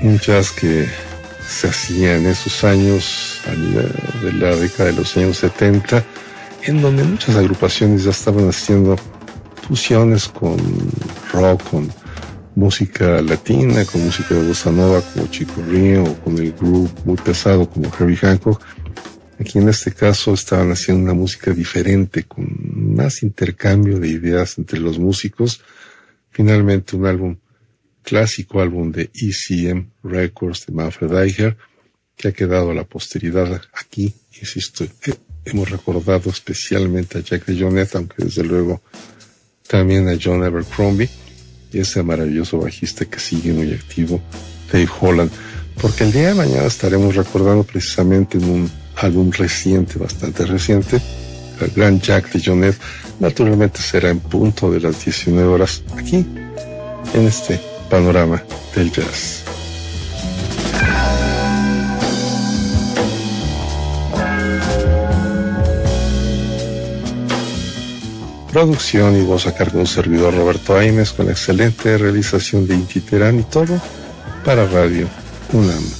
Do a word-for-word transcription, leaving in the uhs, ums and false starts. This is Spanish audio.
un jazz que se hacía en esos años, de la década de los años setenta, en donde muchas agrupaciones ya estaban haciendo fusiones con rock, con música latina, con música de bossa nova como Chico Rea, o con el groove muy pesado como Herbie Hancock. Aquí en este caso estaban haciendo una música diferente, con más intercambio de ideas entre los músicos. Finalmente un álbum clásico, álbum de E C M Records de Manfred Eicher, que ha quedado a la posteridad. Aquí, insisto, eh, hemos recordado especialmente a Jack DeJohnette, aunque desde luego también a John Abercrombie y ese maravilloso bajista que sigue muy activo, Dave Holland, porque el día de mañana estaremos recordando precisamente en un álbum reciente, bastante reciente, el gran Jack DeJohnette. Naturalmente será en punto de las diecinueve horas aquí, en este panorama del jazz. Producción y voz a cargo de un servidor, Roberto Aimes, con la excelente realización de Inti Terán, y todo para Radio UNAM.